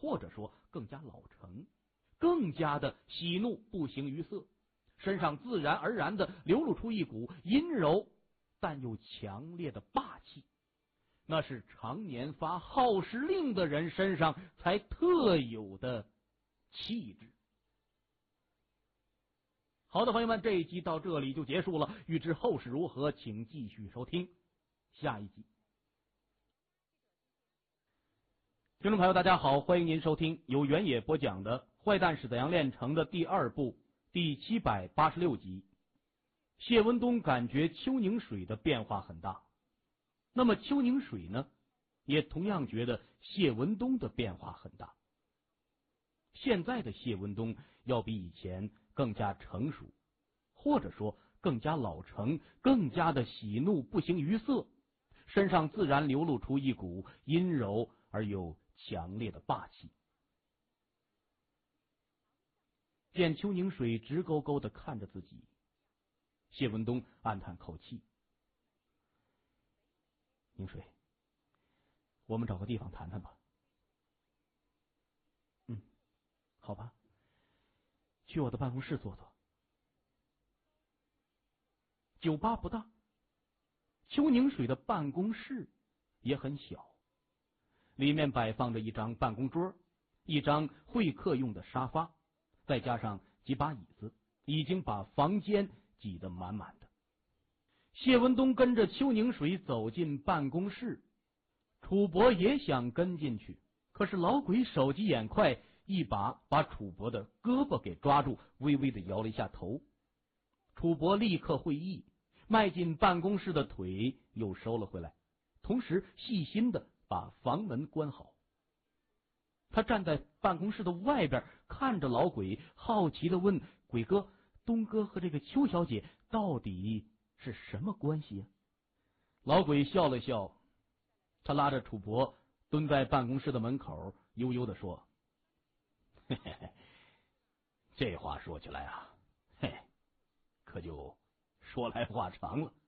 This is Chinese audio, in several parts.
或者说更加老成，更加的喜怒不形于色，身上自然而然的流露出一股阴柔但又强烈的霸气，那是常年发耗时令的人身上才特有的气质。好的，朋友们，这一集到这里就结束了，欲知后事如何，请继续收听下一集。听众朋友大家好，欢迎您收听由原野播讲的《坏蛋史子阳炼成》的第2部第786集。谢文东感觉邱宁水的变化很大，那么邱宁水呢，也同样觉得谢文东的变化很大。现在的谢文东要比以前更加成熟，或者说更加老成，更加的喜怒不形于色，身上自然流露出一股阴柔而又强烈的霸气。见邱宁水直勾勾地看着自己，谢文东暗叹口气：宁水，我们找个地方谈谈吧。好吧，去我的办公室坐坐。酒吧不大，邱宁水的办公室也很小，里面摆放着一张办公桌，一张会客用的沙发，再加上几把椅子，已经把房间挤得满满的。谢文东跟着邱宁水走进办公室，楚博也想跟进去，可是老鬼手疾眼快，一把把楚博的胳膊给抓住，微微的摇了一下头。楚博立刻会意，迈进办公室的腿又收了回来，同时细心的把房门关好。他站在办公室的外边，看着老鬼，好奇的问：鬼哥，东哥和这个邱小姐到底是什么关系呀？老鬼笑了笑，他拉着楚博蹲在办公室的门口，悠悠的说：嘿嘿嘿，这话说起来啊，可就说来话长了。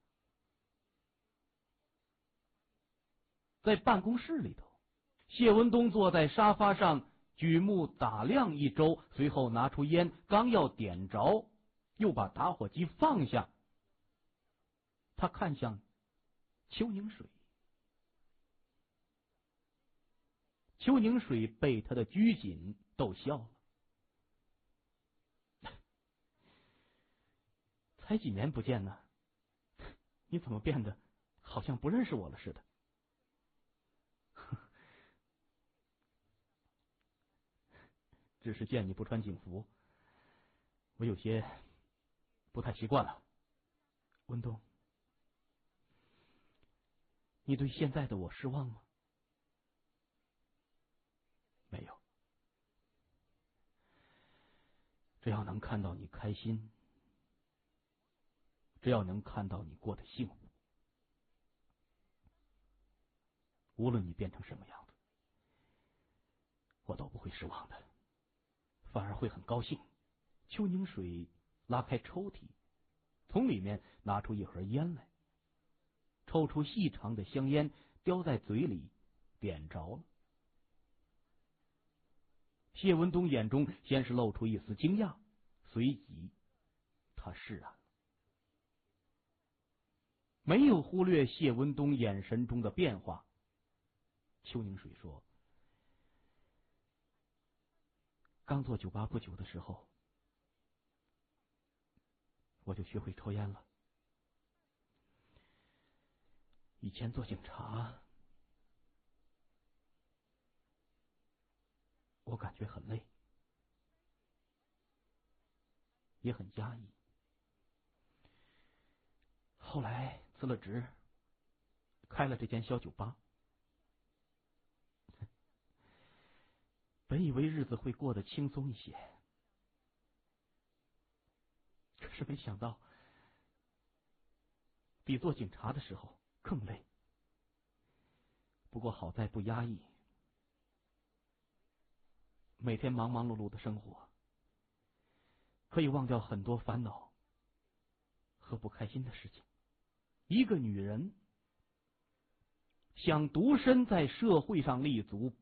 在办公室里头，谢文东坐在沙发上，举目打量一周，随后拿出烟，刚要点着，又把打火机放下。他看向邱宁水，邱宁水被他的拘谨逗笑了。才几年不见呢，你怎么变得好像不认识我了似的？只是见你不穿警服，我有些不太习惯了。文东，你对现在的我失望吗？没有，只要能看到你开心，只要能看到你过得幸福，无论你变成什么样子，我都不会失望的，反而会很高兴。邱宁水拉开抽屉，从里面拿出一盒烟来，抽出细长的香烟，叼在嘴里，点着了。谢文东眼中先是露出一丝惊讶，随即他释然了，没有忽略谢文东眼神中的变化。邱宁水说：刚做酒吧不久的时候，我就学会抽烟了。以前做警察，我感觉很累，也很压抑。后来辞了职，开了这间小酒吧。本以为日子会过得轻松一些，可是没想到比做警察的时候更累。不过好在不压抑，每天忙忙碌碌的生活，可以忘掉很多烦恼和不开心的事情。一个女人想独身在社会上立足，